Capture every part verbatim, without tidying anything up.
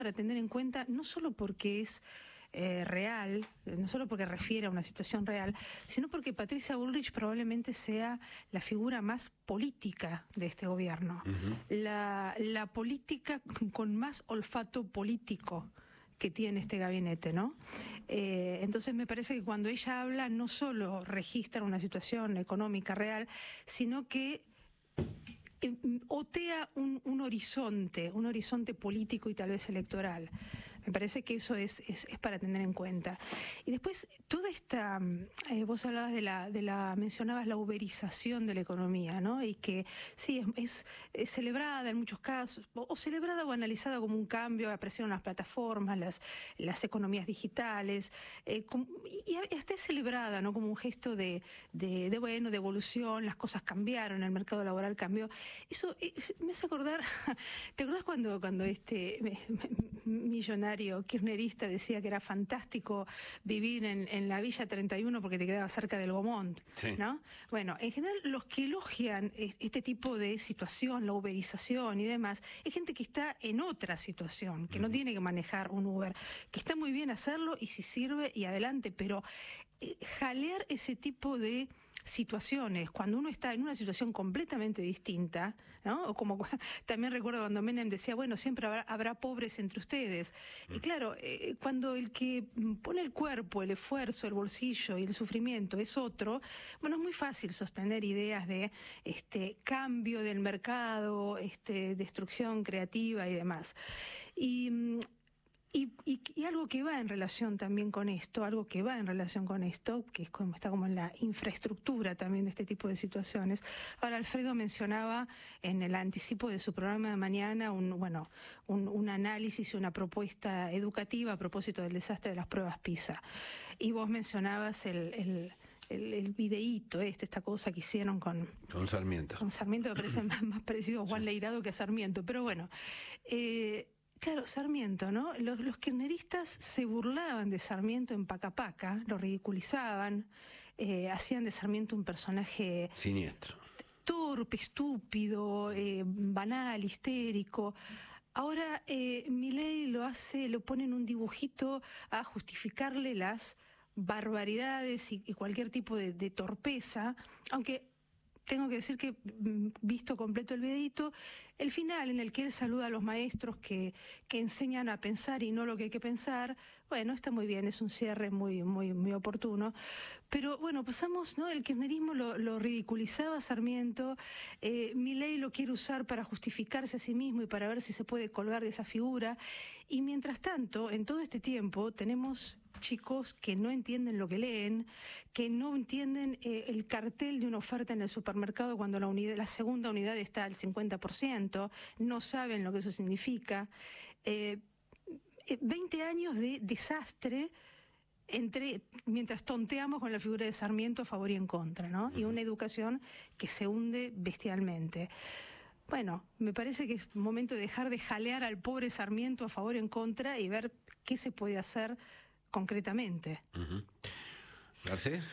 para tener en cuenta, no solo porque es eh, real, no solo porque refiere a una situación real, sino porque Patricia Bullrich probablemente sea la figura más política de este gobierno, uh-huh. la, la política con más olfato político que tiene este gabinete, ¿no? Eh, entonces me parece que cuando ella habla no solo registra una situación económica real, sino que eh, otea un, un horizonte, un horizonte político y tal vez electoral. Me parece que eso es, es, es para tener en cuenta. Y después, toda esta, eh, vos hablabas de la, de la, mencionabas la uberización de la economía, ¿no? Y que sí, es, es, es celebrada en muchos casos, o, o celebrada o analizada como un cambio, aparecieron las plataformas, las, las economías digitales, eh, como, y, y hasta es celebrada, ¿no? Como un gesto de, de, de, bueno, de evolución, las cosas cambiaron, el mercado laboral cambió. Eso eh, me hace acordar, ¿te acordás cuando, cuando este me, me, millonario kirchnerista decía que era fantástico vivir en, en la Villa treinta y uno porque te quedaba cerca del Gomont, sí. ¿no? Bueno, en general los que elogian este tipo de situación, la uberización y demás, es gente que está en otra situación, que uh-huh. no tiene que manejar un Uber, que está muy bien hacerlo y si sirve y adelante, pero eh, jalear ese tipo de situaciones, cuando uno está en una situación completamente distinta, ¿no? O como también recuerdo cuando Menem decía, bueno, siempre habrá, habrá pobres entre ustedes. Mm. Y claro, eh, cuando el que pone el cuerpo, el esfuerzo, el bolsillo y el sufrimiento es otro, bueno, es muy fácil sostener ideas de este cambio del mercado, este destrucción creativa y demás. Y Y, y, y algo que va en relación también con esto, algo que va en relación con esto, que es como, está como en la infraestructura también de este tipo de situaciones. Ahora Alfredo mencionaba en el anticipo de su programa de mañana un, bueno, un, un análisis y una propuesta educativa a propósito del desastre de las pruebas PISA. Y vos mencionabas el, el El, el videíto, este, esta cosa que hicieron con... Con Sarmiento. Con Sarmiento, que parece más, más parecido a Juan sí. Leirado que a Sarmiento. Pero bueno, eh, claro, Sarmiento, ¿no? Los, los kirchneristas se burlaban de Sarmiento en Pacapaca, lo ridiculizaban, eh, hacían de Sarmiento un personaje... siniestro. Torpe, estúpido, eh, banal, histérico. Ahora eh, Milei lo hace, lo pone en un dibujito a justificarle las barbaridades y, y cualquier tipo de, de torpeza, aunque tengo que decir que, visto completo el videíto, el final en el que él saluda a los maestros que, que enseñan a pensar y no lo que hay que pensar, bueno, está muy bien, es un cierre muy, muy, muy oportuno. Pero bueno, pasamos, ¿no? El kirchnerismo lo, lo ridiculizaba a Sarmiento, eh, Milei lo quiere usar para justificarse a sí mismo y para ver si se puede colgar de esa figura. Y mientras tanto, en todo este tiempo, tenemos chicos que no entienden lo que leen, que no entienden eh, el cartel de una oferta en el supermercado cuando la unidad, la segunda unidad está al cincuenta por ciento, no saben lo que eso significa. Eh, veinte años de desastre entre mientras tonteamos con la figura de Sarmiento a favor y en contra, ¿no? Y una educación que se hunde bestialmente. Bueno, me parece que es momento de dejar de jalear al pobre Sarmiento a favor y en contra y ver qué se puede hacer concretamente. Uh-huh. ¿Garcés?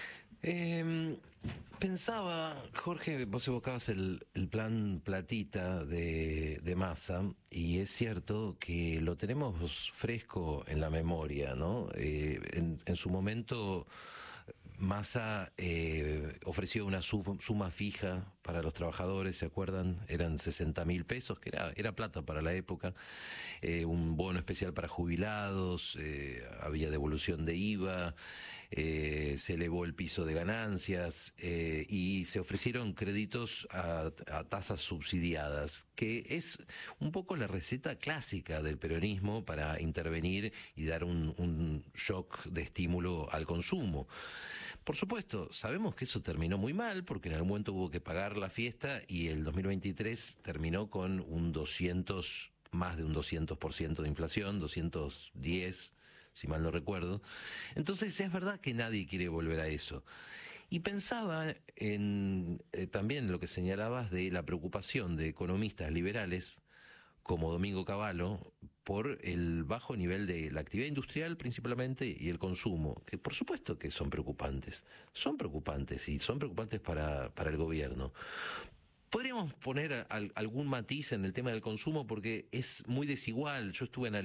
Eh, pensaba, Jorge, vos evocabas el, el plan Platita de, de Massa, y es cierto que lo tenemos fresco en la memoria, ¿no? Eh, en, en su momento Massa eh, ofreció una suma fija para los trabajadores, ¿se acuerdan? Eran sesenta mil pesos, que era, era plata para la época, eh, un bono especial para jubilados, eh, había devolución de I V A, eh, se elevó el piso de ganancias eh, y se ofrecieron créditos a, a tasas subsidiadas, que es un poco la receta clásica del peronismo para intervenir y dar un, un shock de estímulo al consumo. Por supuesto, sabemos que eso terminó muy mal, porque en algún momento hubo que pagar la fiesta y el dos mil veintitrés terminó con un doscientos, más de un doscientos por ciento de inflación, doscientos diez, si mal no recuerdo. Entonces es verdad que nadie quiere volver a eso. Y pensaba en eh, también lo que señalabas de la preocupación de economistas liberales como Domingo Cavallo, por el bajo nivel de la actividad industrial principalmente y el consumo, que por supuesto que son preocupantes, son preocupantes y son preocupantes para, para el gobierno. podríamos poner al- algún matiz en el tema del consumo porque es muy desigual. Yo estuve analizando